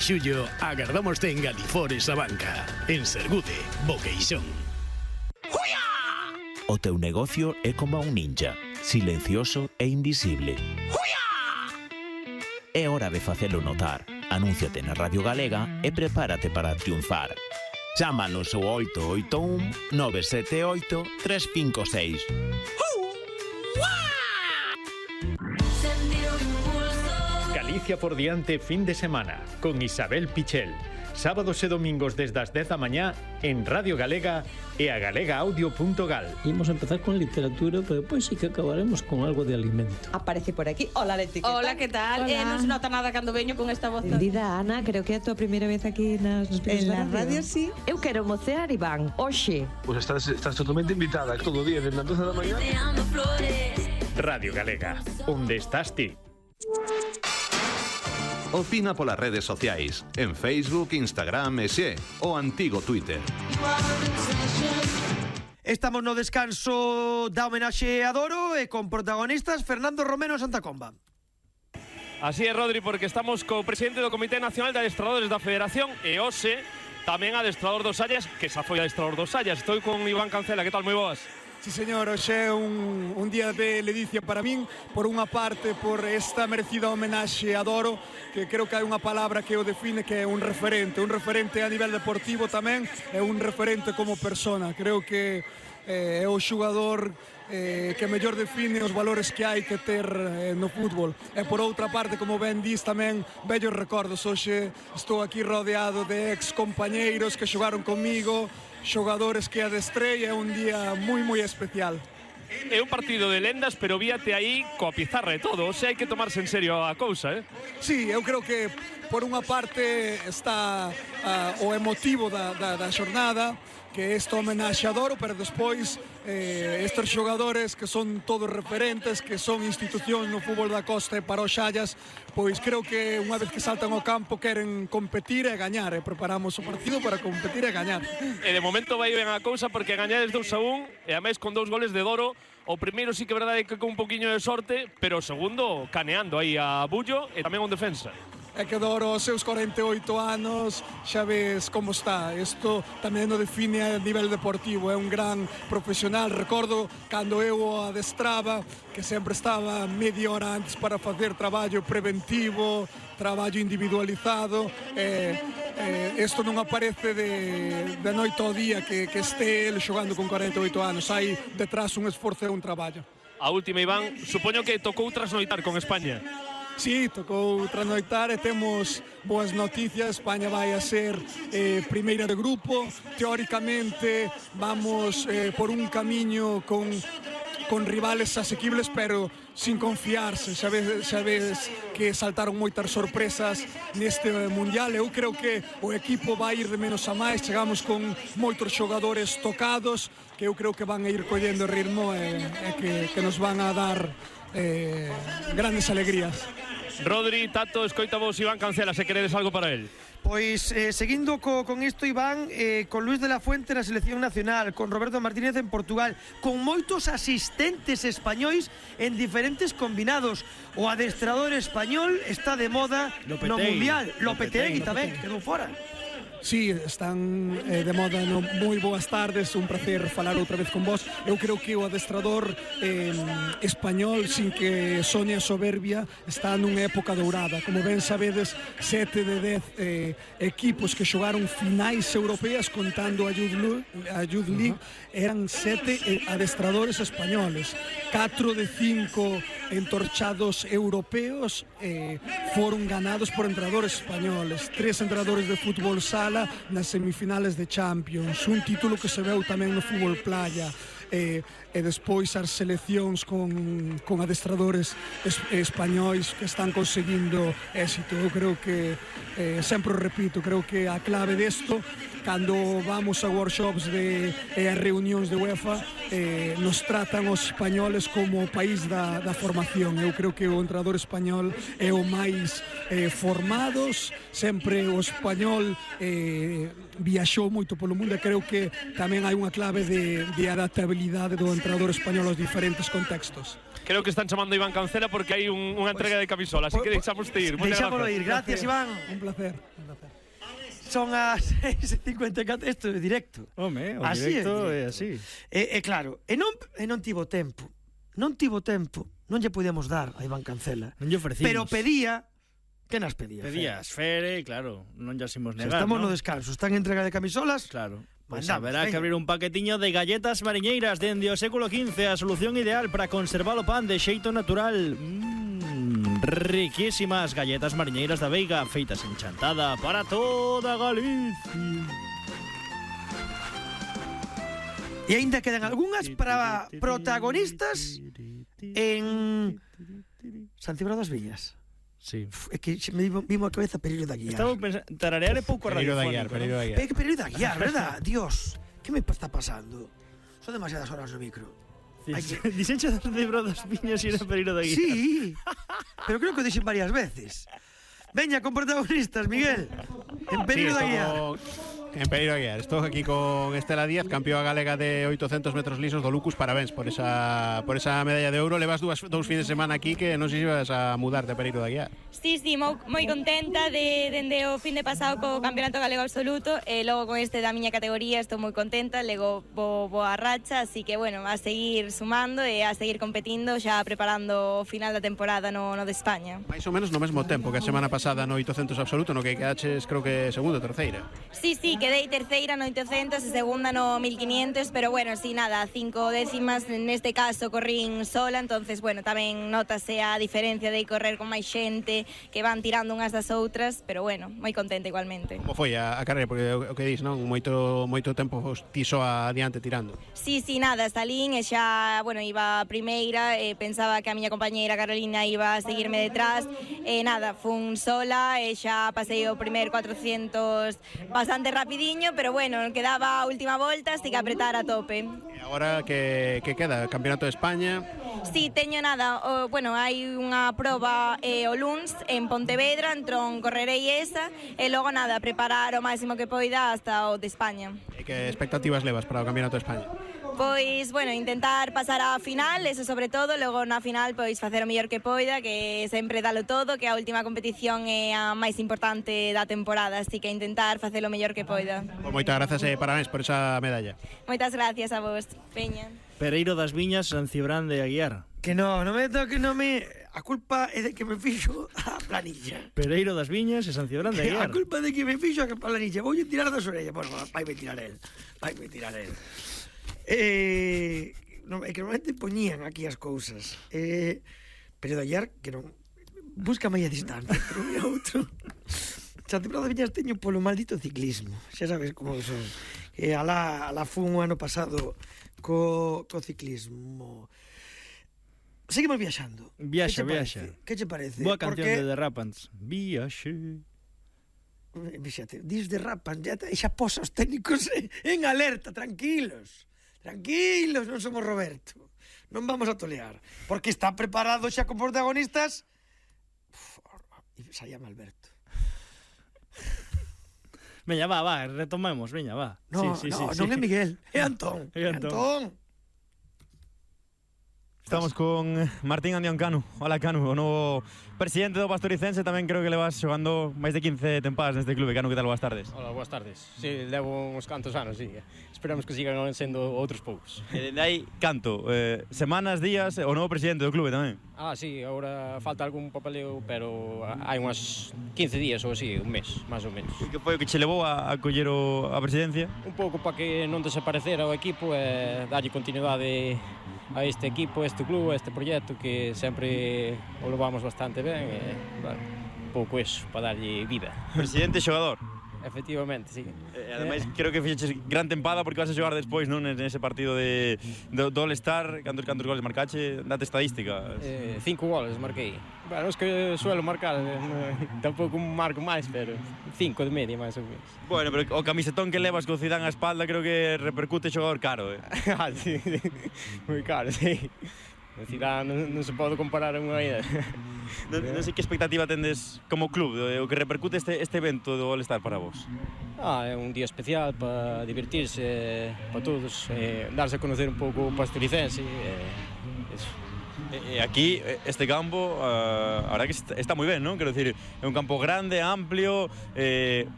xullo agardámoste en Galifores a Banca, en Sergude, Boqueixón. O teu negocio é como un ninja, silencioso e invisible. É hora de facelo notar. Anúnciate na Radio Galega e prepárate para triunfar. Chámanos ao 881 978 356. Galicia por diante fin de semana con Isabel Pichel. Sábados e domingos desde as 10 da mañá en Radio Galega e a galegaaudio.gal. Imos empezar con literatura, pero depois sí que acabaremos con algo de alimento. Aparece por aquí. Hola, Leti. Hola, ¿qué tal? Non se nota nada cando veño con esta voz. Benvida, Ana, creo que é a tua primeira vez aquí nas En la radio, sí. Eu quero mocear, Iván, hoxe. Pues estás totalmente invitada todo o día desde as 12 da mañá. Radio Galega, onde estás ti? Opina polas redes sociais, en Facebook, Instagram e xe, o antigo Twitter. Estamos no descanso da homenaxe a Doro e con protagonistas Fernando Romero e Santa Comba. Así é, Rodri, porque estamos co presidente do Comité Nacional de Adestradores da Federación e hoxe tamén adestrador dos Sallas, que xa foi adestrador dos Sallas. Estou con Iván Cancela, que tal, moi boas? Sí, señor, hoxe é un día de ledicia para min, por unha parte por esta merecida homenaxe a Doro, que creo que hai unha palabra que o define, que é un referente a nivel deportivo tamén, é un referente como persona. Creo que é o xogador que mellor define os valores que hai que ter no fútbol. E por outra parte, como ben dis, tamén bellos recordos. Hoxe estou aquí rodeado de ex compañeiros que xogaron comigo, xogadores que adestrei, é un día moi especial. É un partido de lendas, pero víate aí coa pizarra e todo, o sea, hai que tomarse en serio a cousa, Sí, eu creo que por unha parte está o emotivo da xornada, que é esta homenaxe a Doro, pero despois estes xogadores que son todos referentes, que son institucións no fútbol da costa e para os Xallas, pois creo que unha vez que saltan ao campo queren competir e gañar, e preparamos o partido para competir e gañar. E de momento vai ben a cousa porque gañades 2-1 e a máis con 2 goles de Doro. O primeiro sí que é verdade que con un poquinho de sorte, pero o segundo caneando aí a Bullo e tamén un defensa. É que Doro aos seus 48 anos xa ves como está. Isto tamén o define a nivel deportivo, é un gran profesional. Recordo cando eu o adestraba que sempre estaba media hora antes para facer traballo preventivo, traballo individualizado. Isto non aparece de noite ao día que este el xogando con 48 anos. Hai detrás un esforzo e un traballo. A última, Iván, supoño que tocou trasnoitar con España. Sí, tocou trasnoitar e temos boas noticias. España vai a ser primeira de grupo. Teóricamente vamos por un camiño con rivales asequibles, pero sin confiarse. Xa ves que saltaron moitas sorpresas neste Mundial. Eu creo que o equipo vai ir de menos a máis. Chegamos con moitos xogadores tocados que eu creo que van a ir collendo ritmo e que nos van a dar grandes alegrías. Rodri, Tato, escoitamos Iván Cancela, se queredes algo para él. Pois seguindo con isto, Iván, con Luis de la Fuente na selección nacional, con Roberto Martínez en Portugal, con moitos asistentes españois en diferentes combinados. O adestrador español está de moda no Mundial. Lopetegui tamén, quedou fora. Sí, están de moda, no? Moi boas tardes, un placer falar outra vez con vos. Eu creo que o adestrador español, sin que sone a soberbia, está nunha época dourada. Como ben sabedes, 7 de 10 equipos que xogaron finais europeas contando a Youth League eran 7 adestradores españoles. 4 de 5 entorchados europeos foron ganados por entrenadores españoles. 3 entrenadores de fútbol sala nas semifinales de Champions, un título que se veu tamén no fútbol playa, e despois as seleccións con adestradores españois que están conseguindo éxito. Eu creo que, sempre o repito, creo que a clave desto, cando vamos a workshops e a reunións de UEFA, nos tratan os españoles como o país da formación. Eu creo que o entrenador español é o máis formados, sempre o español viaxou moito polo mundo, e creo que tamén hai unha clave de adaptabilidade habilidade do entrenador español aos diferentes contextos. Creo que están chamando a Iván Cancela porque hai unha entrega de camisola, así que deixamos ir. Deixámoslo ir, gracias Iván. Un placer. Son as 6:54, isto é directo. Home, o directo é así. Claro, e non tivo tempo. Non lle podíamos dar a Iván Cancela. Non lle ofrecimos. Pero pedía. Que nas pedía? Pedía Esfere, claro, non lle asimos negar, estamos ¿no? no descanso, están en entrega de camisolas. Claro. Pues mandamos, haberá que abrir un paquetiño de galletas mariñeiras dende o século XV, a solución ideal para conservar o pan de xeito natural. Riquísimas galletas mariñeiras da Veiga, feitas en Chantada para toda Galicia. E aínda quedan algunhas para protagonistas en San Cibrao das Viñas. Sí. É que me vimo a cabeza Pereiro da Guiar. Estaba pensando, tararear é pouco radiofónico. Pereiro da Guiar, verdad? Dios, que me está pasando? Son demasiadas horas no micro. Dixenche das Cibrao das Viñas e era Pereiro da Guiar. Sí, pero creo que o dixen varias veces. Veña, con protagonistas, Miguel. En Pereiro da Guiar. En Pereiro da Guiar. Estou aquí con Estela Díaz, campeoa galega de 800 metros lisos do Lucus. Parabéns por esa medalla de ouro. Levas dous fines de semana aquí que non sei se vas a mudar de Pereiro da Guiar. Sí, moi contenta dende o fin de pasado co Campeonato Galego Absoluto e logo con este da miña categoría estou moi contenta, lego boa racha, así que bueno, a seguir sumando e a seguir competindo, xa preparando o final da temporada no de España. Mais ou menos no mesmo tempo que a semana pasada no 800 Absoluto, no que quedaches creo que segunda ou terceira. Sí, quedei terceira no 800 e segunda no 1500, pero bueno, sí, nada, 5 décimas, neste caso corrín sola, entonces bueno, tamén notase a diferencia de correr con máis xente que van tirando unhas das outras, pero bueno, moi contenta igualmente. Como foi a carreira? Porque o que dis, non? Moito tempo ti só adiante tirando. Sí, nada, salín e xa, bueno, iba a primeira, pensaba que a miña compañeira Carolina iba a seguirme detrás, e nada, fun sola e xa pasei o primer 400 bastante rapidiño, pero bueno, quedaba a última volta, así que apretar a tope. E agora que queda? Campeonato de España? Sí, teño nada, bueno, hai unha proba o luns en Pontevedra, entón correrei esa, e logo nada, preparar o máximo que poida hasta o de España. E que expectativas levas para o Campeonato de España? Pois, bueno, intentar pasar á final, eso sobre todo, logo na final, pois, facer o mellor que poida, que sempre dalo todo, que a última competición é a máis importante da temporada, así que intentar facer o mellor que poida. Moitas grazas e parabéns por esa medalla. Moitas gracias a vos, Peña. Pereiro das Viñas, San Cibrán de Aguiar. Que non me toque, a culpa é de que me fixo a planilla. Pereiro das Viñas e San Cibrán de Aguiar. A culpa de que me fixo a planilla. Voulle tirar das orellas. Bueno, vai me tirar el. É que normalmente poñían aquí as cousas. Pero de Aguiar, que non... Busca media distancia, pero mira outro. San Cibrán das Viñas teño polo maldito ciclismo. Xa sabes como son. Alá fun o ano pasado co ciclismo. Seguimos viaxando. Viaxa. Que che parece? Boa canción de The Rapans. Viaxe. Fíxate, dis The Rapans, xa posa os técnicos en alerta, tranquilos, non somos Roberto, non vamos a tolear, porque está preparado xa con protagonistas. Xa llama Alberto. Veña, va, retomemos, veña, va. Non é Miguel, é Antón. Estamos con Martín Andión Canu. Hola, Canu, o novo presidente do Pastoricense. Tamén creo que levas xogando máis de 15 tempadas neste clube. Canu, que tal? Boas tardes. Hola, boas tardes. Sí, levo uns cantos anos, sí. Esperamos que sigan sendo outros poucos. E dende aí, canto? Semanas, días, o novo presidente do clube tamén? Sí, agora falta algún papeleo, pero hai unhas 15 días ou así, un mes, máis ou menos. E que foi o que che levou a coller a presidencia? Un pouco para que non desaparecera o equipo e darlle continuidade a este equipo, a este club, a este proxecto que sempre o levamos bastante ben e, bueno, un pouco eso, para darlle vida. Presidente e xogador? Efectivamente, sí. Ademais, creo que fixeches gran tempada porque vas a xogar despois, non, nese partido do All-Star. Cantos goles marcache? Date estadística. 5 goles marquei. Bueno, es que suelo marcar, tampouco marco máis, pero 5 de media, máis ou menos. Bueno, pero o camisetón que levas co Zidane á espalda creo que repercute xogador caro, Sí, moi caro, sí. A cidade non se pode comparar a unha idea. Non sei que expectativa tendes como club, o que repercute este evento do All-Star para vos. É un día especial para divertirse para todos, darse a conocer un pouco o Pastoricense, eso. Aquí, este campo, a verdad que está moi ben, non? Quero dicir, é un campo grande, amplio,